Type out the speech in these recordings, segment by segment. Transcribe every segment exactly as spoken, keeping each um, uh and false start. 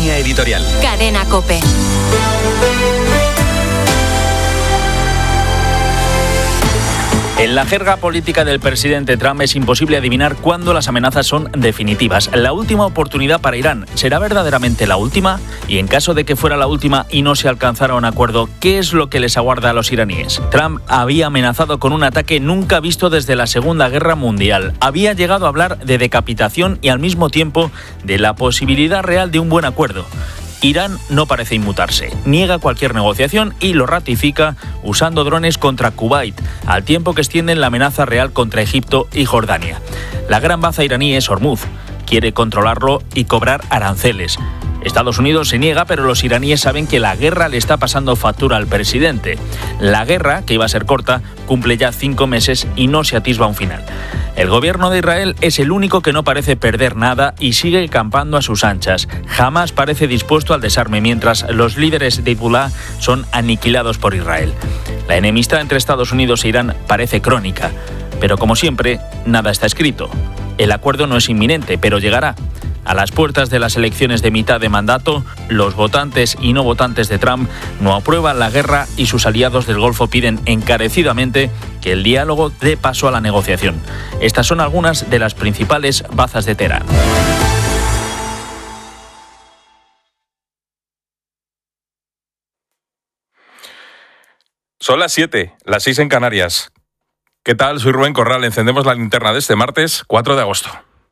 Línea editorial. Cadena COPE. En la jerga política del presidente Trump es imposible adivinar cuándo las amenazas son definitivas. La última oportunidad para Irán, ¿será verdaderamente la última? Y en caso de que fuera la última y no se alcanzara un acuerdo, ¿qué es lo que les aguarda a los iraníes? Trump había amenazado con un ataque nunca visto desde la Segunda Guerra Mundial. Había llegado a hablar de decapitación y al mismo tiempo de la posibilidad real de un buen acuerdo. Irán no parece inmutarse, niega cualquier negociación y lo ratifica usando drones contra Kuwait, al tiempo que extienden la amenaza real contra Egipto y Jordania. La gran baza iraní es Hormuz, quiere controlarlo y cobrar aranceles. Estados Unidos se niega, pero los iraníes saben que la guerra le está pasando factura al presidente. La guerra, que iba a ser corta, cumple ya cinco meses y no se atisba un final. El gobierno de Israel es el único que no parece perder nada y sigue campando a sus anchas. Jamás parece dispuesto al desarme, mientras los líderes de Hezbollah son aniquilados por Israel. La enemistad entre Estados Unidos e Irán parece crónica, pero como siempre, nada está escrito. El acuerdo no es inminente, pero llegará. A las puertas de las elecciones de mitad de mandato, los votantes y no votantes de Trump no aprueban la guerra y sus aliados del Golfo piden encarecidamente que el diálogo dé paso a la negociación. Estas son algunas de las principales bazas de Teherán. Son las siete, las seis en Canarias. ¿Qué tal? Soy Rubén Corral. Encendemos la linterna de este martes, cuatro de agosto.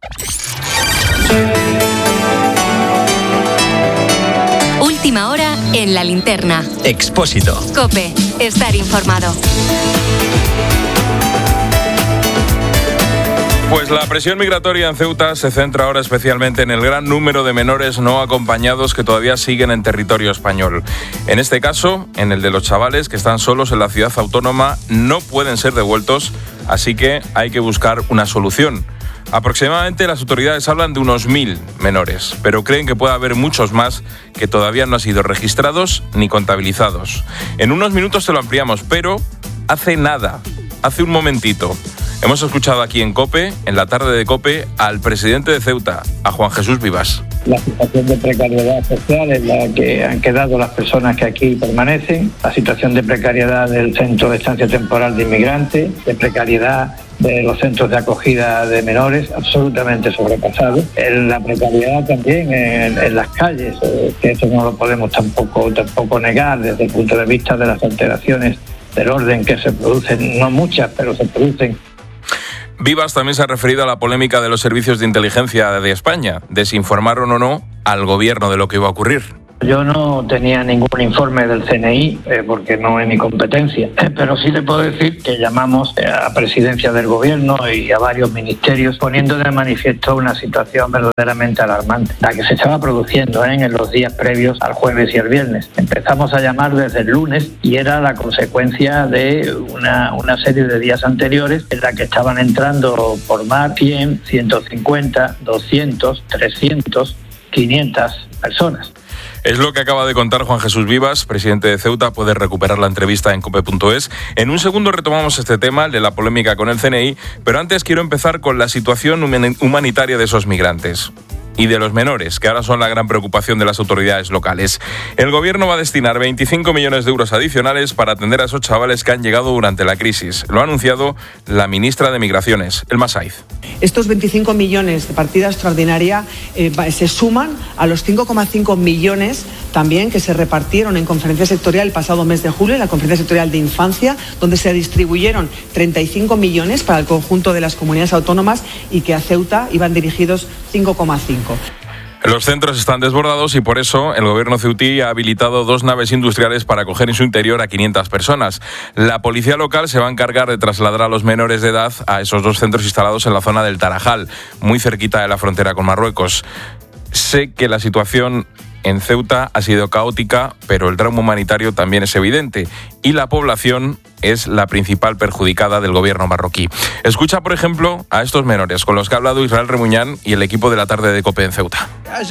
Última hora en la linterna. Expósito. COPE. Estar informado. Pues la presión migratoria en Ceuta se centra ahora especialmente en el gran número de menores no acompañados que todavía siguen en territorio español. En este caso, en el de los chavales que están solos en la ciudad autónoma, no pueden ser devueltos, así que hay que buscar una solución. Aproximadamente las autoridades hablan de unos mil menores, pero creen que puede haber muchos más que todavía no han sido registrados ni contabilizados. En unos minutos te lo ampliamos, pero hace nada, hace un momentito, hemos escuchado aquí en COPE, en la tarde de COPE, al presidente de Ceuta, a Juan Jesús Vivas. La situación de precariedad social en la que han quedado las personas que aquí permanecen, la situación de precariedad del Centro de Estancia Temporal de Inmigrantes, de precariedad de los centros de acogida de menores, absolutamente sobrepasados. En la precariedad también en, en las calles, eh, que eso no lo podemos tampoco, tampoco negar desde el punto de vista de las alteraciones del orden que se producen, no muchas, pero se producen. Vivas también se ha referido a la polémica de los servicios de inteligencia de España, de si informaron o no al gobierno de lo que iba a ocurrir. Yo no tenía ningún informe del C N I eh, porque no es mi competencia, eh, pero sí le puedo decir que llamamos eh, a presidencia del gobierno y a varios ministerios poniendo de manifiesto una situación verdaderamente alarmante, la que se estaba produciendo eh, en los días previos al jueves y el viernes. Empezamos a llamar desde el lunes y era la consecuencia de una, una serie de días anteriores en la que estaban entrando por mar cien, ciento cincuenta, doscientos, trescientos, quinientas personas. Es lo que acaba de contar Juan Jesús Vivas, presidente de Ceuta. Puedes recuperar la entrevista en cope punto es. En un segundo retomamos este tema, el de la polémica con el C N I, pero antes quiero empezar con la situación humanitaria de esos migrantes y de los menores, que ahora son la gran preocupación de las autoridades locales. El gobierno va a destinar veinticinco millones de euros adicionales para atender a esos chavales que han llegado durante la crisis. Lo ha anunciado la ministra de Migraciones, Elma Saiz. Estos veinticinco millones de partida extraordinaria eh, se suman a los cinco coma cinco millones también que se repartieron en conferencia sectorial el pasado mes de julio, en la conferencia sectorial de infancia, donde se distribuyeron treinta y cinco millones para el conjunto de las comunidades autónomas y que a Ceuta iban dirigidos cinco coma cinco. Los centros están desbordados y por eso el gobierno ceutí ha habilitado dos naves industriales para acoger en su interior a quinientas personas. La policía local se va a encargar de trasladar a los menores de edad a esos dos centros instalados en la zona del Tarajal, muy cerquita de la frontera con Marruecos. Sé que la situación en Ceuta ha sido caótica, pero el drama humanitario también es evidente y la población es la principal perjudicada del gobierno marroquí. Escucha, por ejemplo, a estos menores con los que ha hablado Israel Remuñán y el equipo de la tarde de COPE en Ceuta.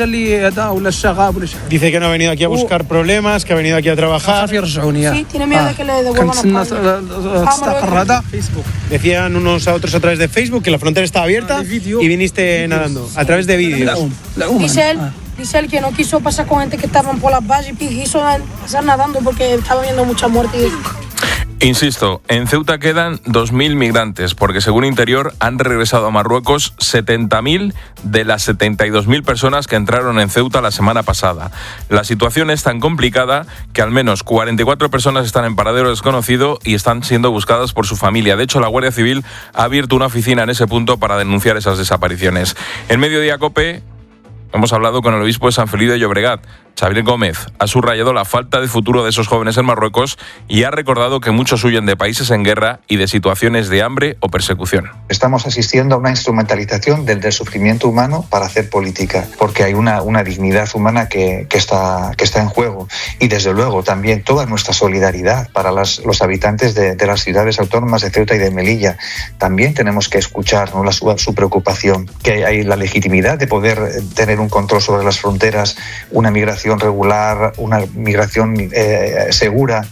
Dice que no ha venido aquí a buscar problemas, que ha venido aquí a trabajar. Sí, tiene miedo de que le devuelvan a Facebook. Decían unos a otros a través de Facebook que la frontera estaba abierta y viniste nadando a través de vídeos. Michel, Dice él que no quiso pasar con gente que estaban por las vallas y quiso pasar nadando porque estaba viendo mucha muerte. Insisto, en Ceuta quedan dos mil migrantes, porque según Interior han regresado a Marruecos setenta mil de las setenta y dos mil personas que entraron en Ceuta la semana pasada. La situación es tan complicada que al menos cuarenta y cuatro personas están en paradero desconocido y están siendo buscadas por su familia. De hecho, la Guardia Civil ha abierto una oficina en ese punto para denunciar esas desapariciones. En Mediodía COPE hemos hablado con el obispo de San Feliu de Llobregat. Xavier Gómez ha subrayado la falta de futuro de esos jóvenes en Marruecos y ha recordado que muchos huyen de países en guerra y de situaciones de hambre o persecución. Estamos asistiendo a una instrumentalización del, del sufrimiento humano para hacer política, porque hay una, una dignidad humana que, que, está, que está en juego. Y desde luego también toda nuestra solidaridad para las, los habitantes de, de las ciudades autónomas de Ceuta y de Melilla. También tenemos que escuchar, ¿no?, la, su, su preocupación, que hay la legitimidad de poder tener un control sobre las fronteras, una migración regular, una migración eh, segura.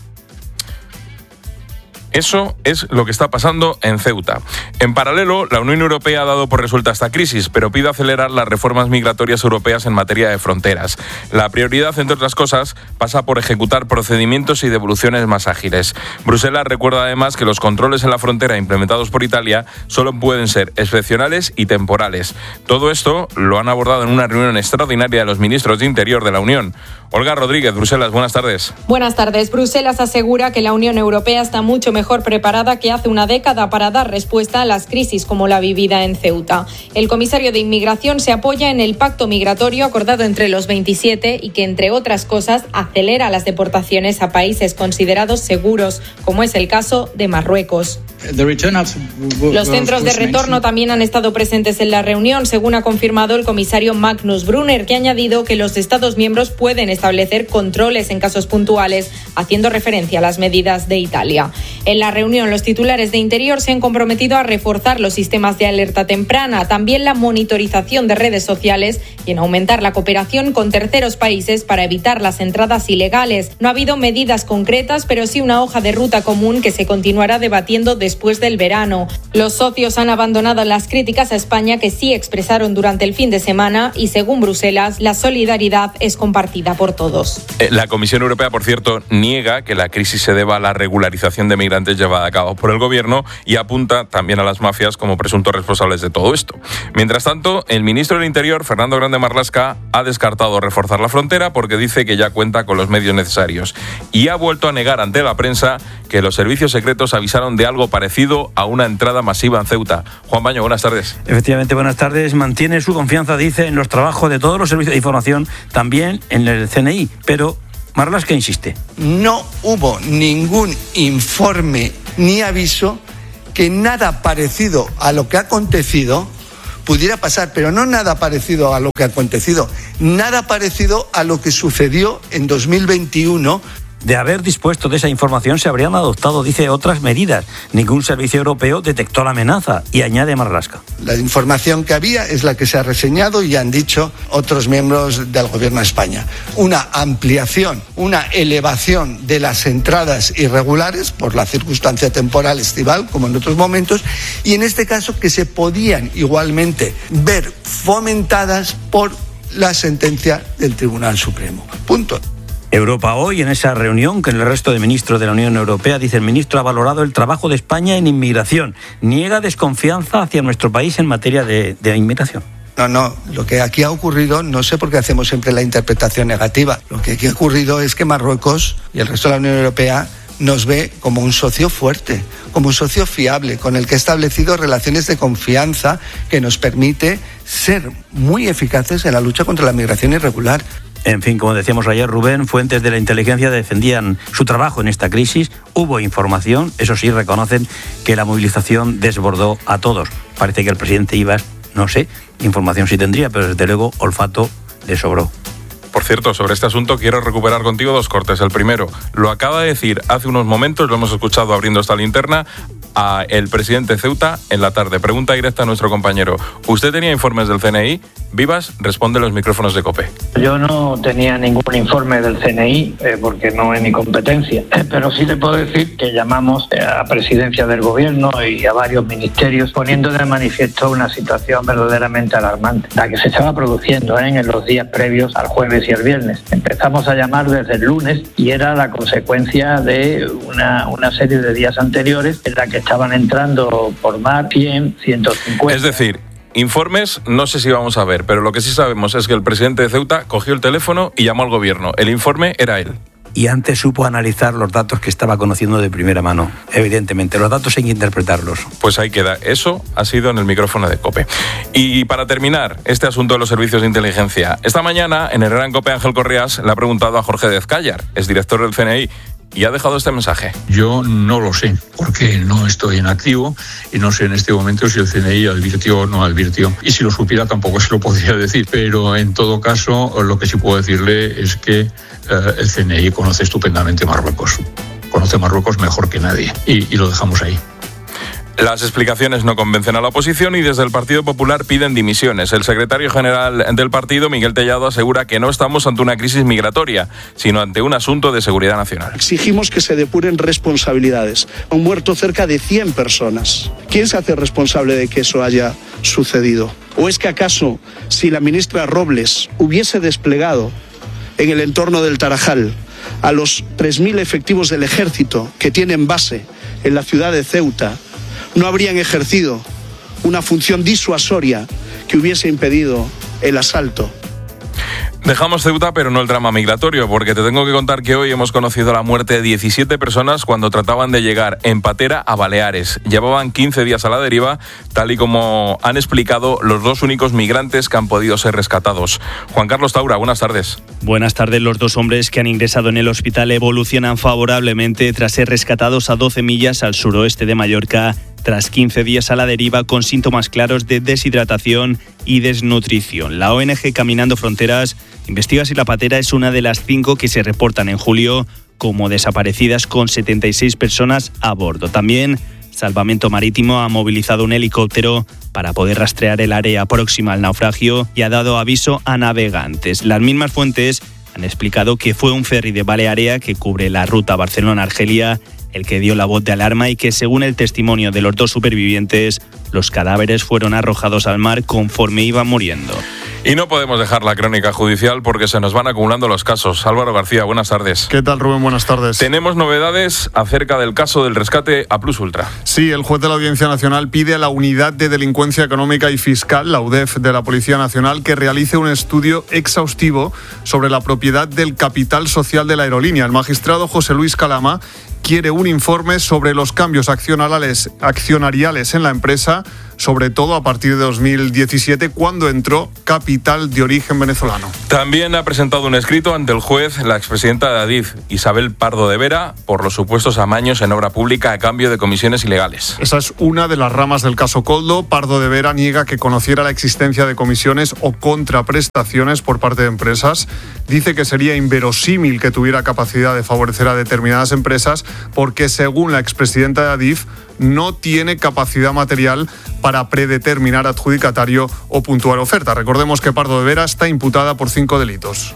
Eso es lo que está pasando en Ceuta. En paralelo, la Unión Europea ha dado por resuelta esta crisis, pero pide acelerar las reformas migratorias europeas en materia de fronteras. La prioridad, entre otras cosas, pasa por ejecutar procedimientos y devoluciones más ágiles. Bruselas recuerda además que los controles en la frontera implementados por Italia solo pueden ser excepcionales y temporales. Todo esto lo han abordado en una reunión extraordinaria de los ministros de Interior de la Unión. Olga Rodríguez, Bruselas, buenas tardes. Buenas tardes. Bruselas asegura que la Unión Europea está mucho mejor preparada que hace una década para dar respuesta a las crisis como la vivida en Ceuta. El comisario de Inmigración se apoya en el pacto migratorio acordado entre los veintisiete y que, entre otras cosas, acelera las deportaciones a países considerados seguros, como es el caso de Marruecos. Los centros de retorno también han estado presentes en la reunión, según ha confirmado el comisario Magnus Brunner, que ha añadido que los Estados miembros pueden establecer controles en casos puntuales, haciendo referencia a las medidas de Italia. En la reunión, los titulares de Interior se han comprometido a reforzar los sistemas de alerta temprana, también la monitorización de redes sociales y en aumentar la cooperación con terceros países para evitar las entradas ilegales. No ha habido medidas concretas, pero sí una hoja de ruta común que se continuará debatiendo después del verano. Los socios han abandonado las críticas a España que sí expresaron durante el fin de semana y, según Bruselas, la solidaridad es compartida por todos. La Comisión Europea, por cierto, niega que la crisis se deba a la regularización de migrantes llevada a cabo por el gobierno y apunta también a las mafias como presuntos responsables de todo esto. Mientras tanto, el ministro del Interior, Fernando Grande Marlaska, ha descartado reforzar la frontera porque dice que ya cuenta con los medios necesarios y ha vuelto a negar ante la prensa que los servicios secretos avisaron de algo parecido a una entrada masiva en Ceuta. Juan Baño, buenas tardes. Efectivamente, buenas tardes. Mantiene su confianza, dice, en los trabajos de todos los servicios de información, también en el C N I, pero Marlaska insiste. No hubo ningún informe ni aviso que nada parecido a lo que ha acontecido pudiera pasar, pero no nada parecido a lo que ha acontecido, nada parecido a lo que sucedió en dos mil veintiuno. De haber dispuesto de esa información se habrían adoptado, dice, otras medidas. Ningún servicio europeo detectó la amenaza, y añade Marlaska. La información que había es la que se ha reseñado y han dicho otros miembros del Gobierno de España. Una ampliación, una elevación de las entradas irregulares por la circunstancia temporal estival, como en otros momentos, y en este caso que se podían igualmente ver fomentadas por la sentencia del Tribunal Supremo. Punto. Europa hoy, en esa reunión con el resto de ministros de la Unión Europea, dice el ministro, ha valorado el trabajo de España en inmigración. Niega desconfianza hacia nuestro país en materia de, de inmigración. No, no, lo que aquí ha ocurrido, no sé por qué hacemos siempre la interpretación negativa. Lo que aquí ha ocurrido es que Marruecos y el resto de la Unión Europea nos ve como un socio fuerte, como un socio fiable, con el que ha establecido relaciones de confianza que nos permite ser muy eficaces en la lucha contra la migración irregular. En fin, como decíamos ayer, Rubén, fuentes de la inteligencia defendían su trabajo en esta crisis. Hubo información, eso sí, reconocen que la movilización desbordó a todos. Parece que el presidente Ibas, no sé, información sí tendría, pero desde luego olfato le sobró. Por cierto, sobre este asunto quiero recuperar contigo dos cortes. El primero, lo acaba de decir hace unos momentos, lo hemos escuchado abriendo esta linterna, a el presidente Ceuta en la tarde. Pregunta directa a nuestro compañero. ¿Usted tenía informes del C N I? Vivas responde a los micrófonos de COPE. Yo no tenía ningún informe del C N I eh, porque no es mi competencia, eh, pero sí te puedo decir que llamamos eh, a presidencia del gobierno y a varios ministerios poniendo de manifiesto una situación verdaderamente alarmante, la que se estaba produciendo eh, en los días previos al jueves y al viernes. Empezamos a llamar desde el lunes y era la consecuencia de una, una serie de días anteriores en la que estaban entrando por mar cien, ciento cincuenta. Es decir, informes no sé si vamos a ver, pero lo que sí sabemos es que el presidente de Ceuta cogió el teléfono y llamó al gobierno. El informe era él. Y antes supo analizar los datos que estaba conociendo de primera mano. Evidentemente, los datos hay que interpretarlos. Pues ahí queda. Eso ha sido en el micrófono de COPE. Y para terminar, este asunto de los servicios de inteligencia. Esta mañana, en el Gran COPE, Ángel Correas le ha preguntado a Jorge Dezcayar, es director del C N I, y ha dejado este mensaje. Yo no lo sé, porque no estoy en activo y no sé en este momento si el C N I advirtió o no advirtió. Y si lo supiera tampoco se lo podría decir. Pero en todo caso, lo que sí puedo decirle es que eh, el C N I conoce estupendamente Marruecos. Conoce Marruecos mejor que nadie. Y, y lo dejamos ahí. Las explicaciones no convencen a la oposición y desde el Partido Popular piden dimisiones. El secretario general del partido, Miguel Tellado, asegura que no estamos ante una crisis migratoria, sino ante un asunto de seguridad nacional. Exigimos que se depuren responsabilidades. Han muerto cerca de cien personas. ¿Quién se hace responsable de que eso haya sucedido? ¿O es que acaso, si la ministra Robles hubiese desplegado en el entorno del Tarajal a los tres mil efectivos del ejército que tienen base en la ciudad de Ceuta, no habrían ejercido una función disuasoria que hubiese impedido el asalto? Dejamos Ceuta, pero no el drama migratorio, porque te tengo que contar que hoy hemos conocido la muerte de diecisiete personas cuando trataban de llegar en patera a Baleares. Llevaban quince días a la deriva, tal y como han explicado los dos únicos migrantes que han podido ser rescatados. Juan Carlos Taura, buenas tardes. Buenas tardes. Los dos hombres que han ingresado en el hospital evolucionan favorablemente tras ser rescatados a doce millas al suroeste de Mallorca, tras quince días a la deriva con síntomas claros de deshidratación y desnutrición. La O N G Caminando Fronteras investiga si la patera es una de las cinco que se reportan en julio como desaparecidas, con setenta y seis personas a bordo. También Salvamento Marítimo ha movilizado un helicóptero para poder rastrear el área próxima al naufragio y ha dado aviso a navegantes. Las mismas fuentes han explicado que fue un ferry de Balearea que cubre la ruta Barcelona-Argelia el que dio la voz de alarma y que, según el testimonio de los dos supervivientes, los cadáveres fueron arrojados al mar conforme iban muriendo. Y no podemos dejar la crónica judicial porque se nos van acumulando los casos. Álvaro García, buenas tardes. ¿Qué tal, Rubén? Buenas tardes. Tenemos novedades acerca del caso del rescate a Plus Ultra. Sí, el juez de la Audiencia Nacional pide a la Unidad de Delincuencia Económica y Fiscal, la U D E F de la Policía Nacional, que realice un estudio exhaustivo sobre la propiedad del capital social de la aerolínea. El magistrado José Luis Calama quiere un informe sobre los cambios accionariales, accionariales en la empresa, sobre todo a partir de dos mil diecisiete, cuando entró capital de origen venezolano. También ha presentado un escrito ante el juez la expresidenta de Adif, Isabel Pardo de Vera, por los supuestos amaños en obra pública a cambio de comisiones ilegales. Esa es una de las ramas del caso Coldo. Pardo de Vera niega que conociera la existencia de comisiones o contraprestaciones por parte de empresas. Dice que sería inverosímil que tuviera capacidad de favorecer a determinadas empresas porque, según la expresidenta de Adif, no tiene capacidad material para predeterminar adjudicatario o puntuar oferta. Recordemos que Pardo de Vera está imputada por cinco delitos.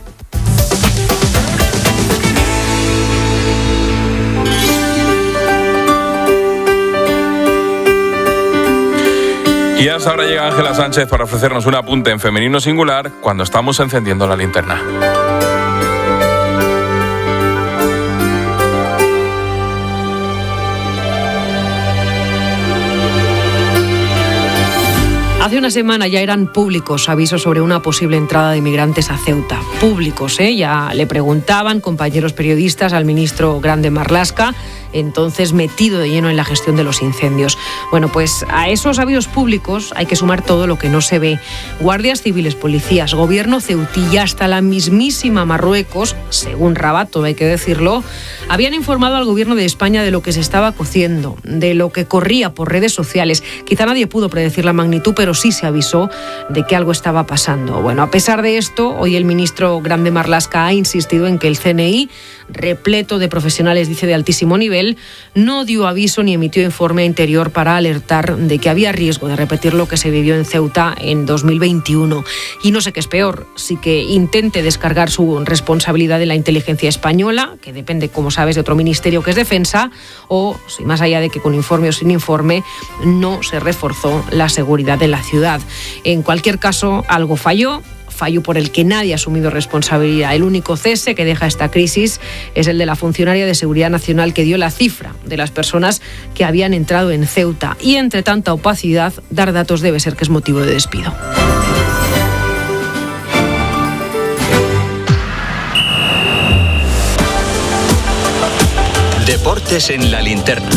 Y hasta ahora llega Ángela Sánchez para ofrecernos un apunte en femenino singular cuando estamos encendiendo la linterna. Hace una semana ya eran públicos avisos sobre una posible entrada de inmigrantes a Ceuta. Públicos, ¿eh? Ya le preguntaban compañeros periodistas al ministro Grande Marlaska, entonces metido de lleno en la gestión de los incendios. Bueno, pues a esos avisos públicos hay que sumar todo lo que no se ve. Guardias civiles, policías, gobierno ceutí y hasta la mismísima Marruecos, según Rabat, todo hay que decirlo, habían informado al gobierno de España de lo que se estaba cociendo, de lo que corría por redes sociales. Quizá nadie pudo predecir la magnitud, pero sí se avisó de que algo estaba pasando. Bueno, a pesar de esto, hoy el ministro Grande Marlaska ha insistido en que el C N I repleto de profesionales, dice, de altísimo nivel, no dio aviso ni emitió informe a Interior para alertar de que había riesgo de repetir lo que se vivió en Ceuta en dos mil veintiuno. Y no sé qué es peor, si que intente descargar su responsabilidad en la inteligencia española, que depende, como sabes, de otro ministerio que es Defensa, o si más allá de que con informe o sin informe no se reforzó la seguridad de la ciudad. En cualquier caso, algo falló. Fallo por el que nadie ha asumido responsabilidad. El único cese que deja esta crisis es el de la funcionaria de Seguridad Nacional que dio la cifra de las personas que habían entrado en Ceuta. Y entre tanta opacidad, dar datos debe ser que es motivo de despido. Deportes en la linterna.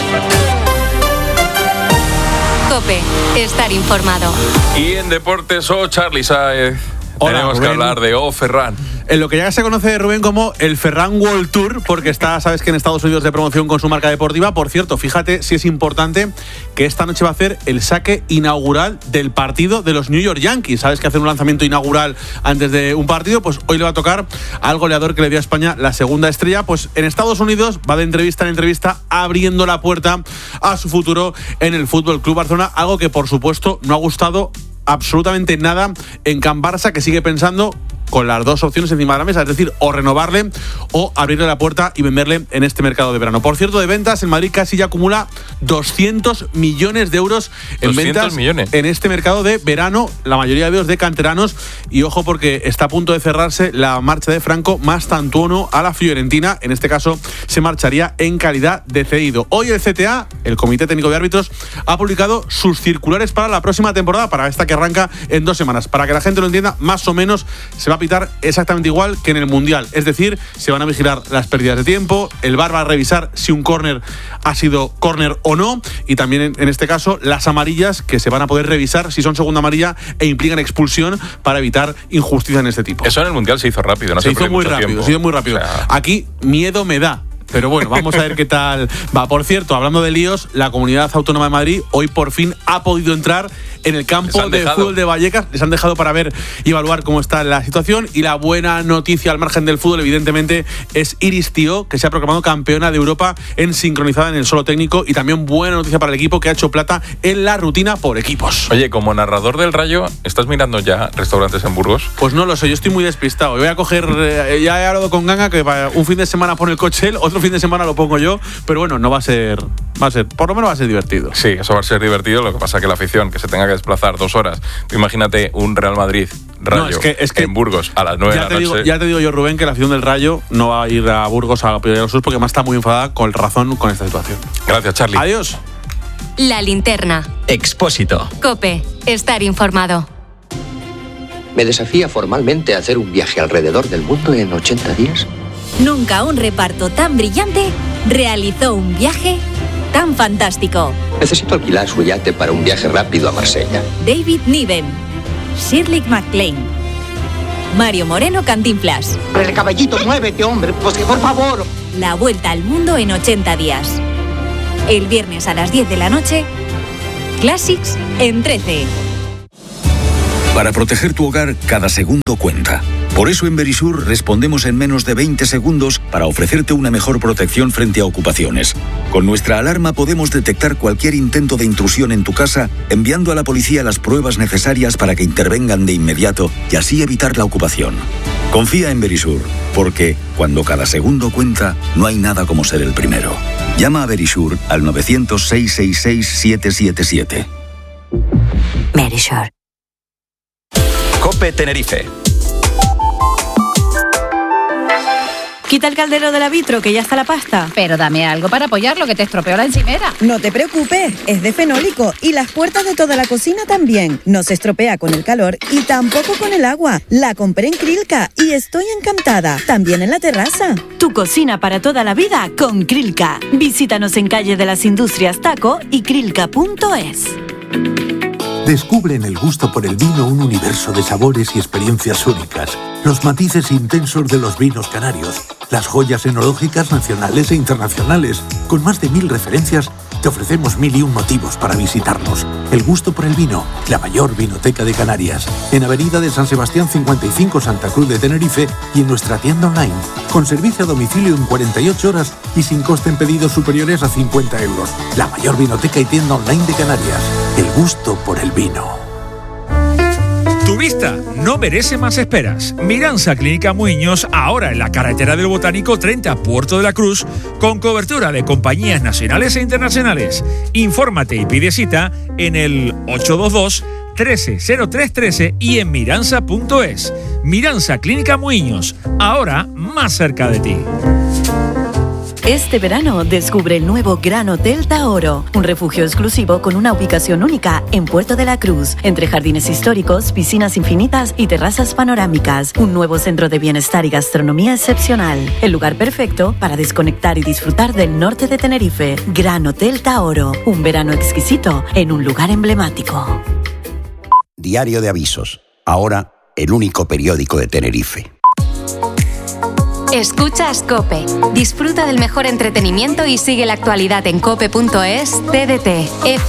COPE, estar informado. Y en deportes, oh, Charly Sáez. Hola, tenemos Rubén. que hablar de O Ferran. En lo que ya se conoce de Rubén como el Ferran World Tour, porque está, sabes que en Estados Unidos de promoción con su marca deportiva. Por cierto, fíjate si es importante que esta noche va a hacer el saque inaugural del partido de los New York Yankees. Sabes que hacen un lanzamiento inaugural antes de un partido, pues hoy le va a tocar al goleador que le dio a España la segunda estrella. Pues en Estados Unidos va de entrevista en entrevista abriendo la puerta a su futuro en el F C Barcelona, algo que por supuesto no ha gustado absolutamente nada en Can Barça, que sigue pensando con las dos opciones encima de la mesa, es decir, o renovarle o abrirle la puerta y venderle en este mercado de verano. Por cierto, de ventas, el Madrid casi ya acumula doscientos millones de euros en ventas millones. En este mercado de verano, la mayoría de ellos de canteranos. Y ojo, porque está a punto de cerrarse la marcha de Franco Mastantuono a la Fiorentina. En este caso se marcharía en calidad de cedido. Hoy el C T A, el Comité Técnico de Árbitros, ha publicado sus circulares para la próxima temporada, para esta que arranca en dos semanas. Para que la gente lo entienda, más o menos se va a pitar exactamente igual que en el Mundial. Es decir, se van a vigilar las pérdidas de tiempo, el V A R va a revisar si un córner ha sido córner o no, y también en, en este caso las amarillas, que se van a poder revisar si son segunda amarilla e implican expulsión, para evitar injusticia en este tipo. Eso en el Mundial se hizo rápido, no se, se hizo muy rápido, tiempo. se hizo muy rápido. O sea... Aquí miedo me da. Pero bueno, vamos a ver qué tal va. Por cierto, hablando de líos, la Comunidad Autónoma de Madrid hoy por fin ha podido entrar en el campo de fútbol de Vallecas. Les han dejado para ver y evaluar cómo está la situación. Y la buena noticia al margen del fútbol, evidentemente, es Iris Tío, que se ha proclamado campeona de Europa en sincronizada en el solo técnico. Y también buena noticia para el equipo, que ha hecho plata en la rutina por equipos. Oye, como narrador del Rayo, ¿estás mirando ya restaurantes en Burgos? Pues no lo sé, yo estoy muy despistado. Voy a coger, eh, ya he hablado con Ganga, que un fin de semana pone el coche él, otro fin de semana lo pongo yo, pero bueno, no va a ser, va a ser, por lo menos va a ser divertido. Sí, eso va a ser divertido. Lo que pasa es que la afición, que se tenga que desplazar dos horas, tú imagínate un Real Madrid Rayo no, es que, es que en Burgos a las nueve de la noche. Digo, ya te digo yo, Rubén, que la afición del Rayo no va a ir a Burgos a apoyar a los Sus, porque más está muy enfadada con razón con esta situación. Gracias, Charly. Adiós. La linterna. Expósito. COPE, estar informado. ¿Me desafía formalmente a hacer un viaje alrededor del mundo en ochenta días? Nunca un reparto tan brillante realizó un viaje tan fantástico. Necesito alquilar su yate para un viaje rápido a Marsella. David Niven, Shirley MacLaine, Mario Moreno Cantinflas. El caballito, muévete, hombre, pues que por favor. La vuelta al mundo en ochenta días. El viernes a las diez de la noche, Classics en trece. Para proteger tu hogar, cada segundo cuenta. Por eso en Verisur respondemos en menos de veinte segundos para ofrecerte una mejor protección frente a ocupaciones. Con nuestra alarma podemos detectar cualquier intento de intrusión en tu casa, enviando a la policía las pruebas necesarias para que intervengan de inmediato y así evitar la ocupación. Confía en Verisur, porque cuando cada segundo cuenta, no hay nada como ser el primero. Llama a Verisur al nueve cero cero, seis seis seis, siete siete siete. Verisur. COPE Tenerife. Quita el caldero del arbitro, que ya está la pasta. Pero dame algo para apoyarlo, que te estropeó la encimera. No te preocupes, es de fenólico y las puertas de toda la cocina también. No se estropea con el calor y tampoco con el agua. La compré en Krilka y estoy encantada. También en la terraza. Tu cocina para toda la vida con Krilka. Visítanos en Calle de las Industrias Taco y krilka punto es. Descubre en el gusto por el vino un universo de sabores y experiencias únicas. Los matices intensos de los vinos canarios, las joyas enológicas nacionales e internacionales, con más de mil referencias, te ofrecemos mil y un motivos para visitarnos. El gusto por el vino, la mayor vinoteca de Canarias. En Avenida de San Sebastián cincuenta y cinco, Santa Cruz de Tenerife, y en nuestra tienda online, con servicio a domicilio en cuarenta y ocho horas y sin coste en pedidos superiores a cincuenta euros. La mayor vinoteca y tienda online de Canarias. El gusto por el vino. Tu vista no merece más esperas. Miranza Clínica Muiños, ahora en la carretera del Botánico treinta, Puerto de la Cruz, con cobertura de compañías nacionales e internacionales. Infórmate y pide cita en el ocho dos dos, trece cero tres trece y en miranza punto es. Miranza Clínica Muiños, ahora más cerca de ti. Este verano descubre el nuevo Gran Hotel Taoro, un refugio exclusivo con una ubicación única en Puerto de la Cruz, entre jardines históricos, piscinas infinitas y terrazas panorámicas. Un nuevo centro de bienestar y gastronomía excepcional. El lugar perfecto para desconectar y disfrutar del norte de Tenerife. Gran Hotel Taoro, un verano exquisito en un lugar emblemático. Diario de Avisos, ahora el único periódico de Tenerife. Escuchas COPE. Disfruta del mejor entretenimiento y sigue la actualidad en cope punto es, T D T, F